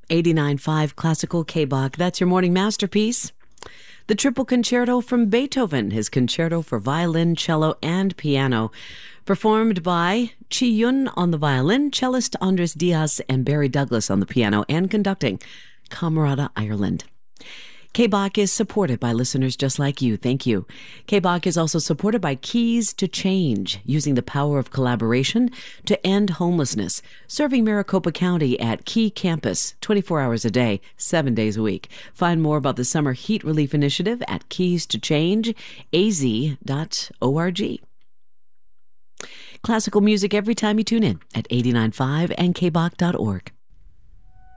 89.5 Classical K-Bach. That's your morning masterpiece. The Triple Concerto from Beethoven, his concerto for violin, cello, and piano, performed by Chi Yun on the violin, cellist Andres Diaz, and Barry Douglas on the piano, and conducting Camerata Ireland. K-Bach is supported by listeners just like you. Thank you. K-Bach is also supported by Keys to Change, using the power of collaboration to end homelessness, serving Maricopa County at Key Campus 24 hours a day, 7 days a week. Find more about the Summer Heat Relief Initiative at keystoChangeaz.org. Classical music every time you tune in at 89.5 and kbach.org.